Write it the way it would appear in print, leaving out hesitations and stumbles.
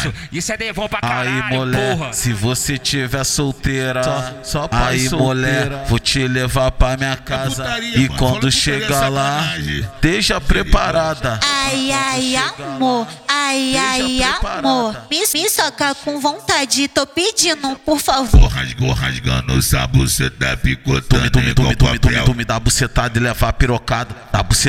Isso é devon pra caralho, aí, mulher, porra. se você tiver solteira, só aí, mulher, vou te levar pra minha casa. putaria, E mano. quando Fala chegar putaria, lá, sacanagem. esteja preparada. Ai, ai, amor, ai, ai, amor. Me soca com vontade, tô pedindo, por favor. Rasgando essa buceta picotando. Tu me dá bucetada e levar pirocada. Dá bucetada.